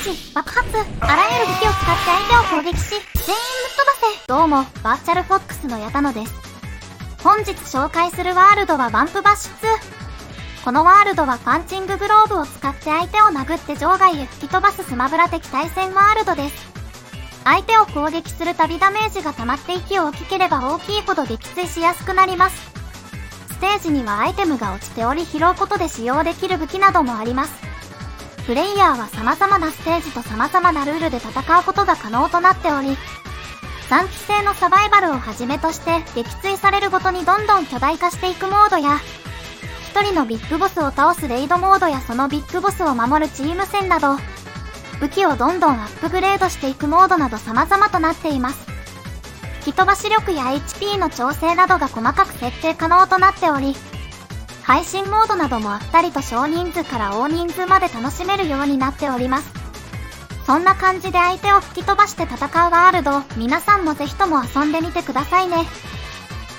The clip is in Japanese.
ジ、爆発、あらゆる武器を使って相手を攻撃し、全員ぶっ飛ばせ。どうも、バーチャルフォックスのヤタノです。本日紹介するワールドはワンプバッシュ2。このワールドはパンチンググローブを使って相手を殴って場外へ吹き飛ばすスマブラ的対戦ワールドです。相手を攻撃するたびダメージが溜まって息を大きければ大きいほど撃墜しやすくなります。ステージにはアイテムが落ちており拾うことで使用できる武器などもあります。プレイヤーは様々なステージと様々なルールで戦うことが可能となっており、3期生のサバイバルをはじめとして撃墜されるごとにどんどん巨大化していくモードや、一人のビッグボスを倒すレイドモードやそのビッグボスを守るチーム戦など、武器をどんどんアップグレードしていくモードなど様々となっています。吹き飛ばし力や HP の調整などが細かく設定可能となっており、配信モードなどもあったりと少人数から大人数まで楽しめるようになっております。そんな感じで相手を吹き飛ばして戦うワールド、皆さんもぜひとも遊んでみてくださいね。